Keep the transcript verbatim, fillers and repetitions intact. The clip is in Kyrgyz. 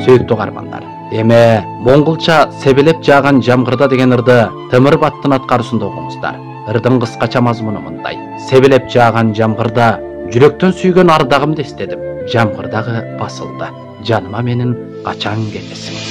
Сөйктүү каармандар, эме монголча себелеп жааган жамгырда деген ырды Темир Баттын аткаруусунда окуңуздар. Ырдын кыскача мазмуну мындай: себелеп жааган жамгырда жүрөктөн сүйгөн ардагымды эстедим. Жамгыр дагы басылды. Жаныма менин качан келесиң?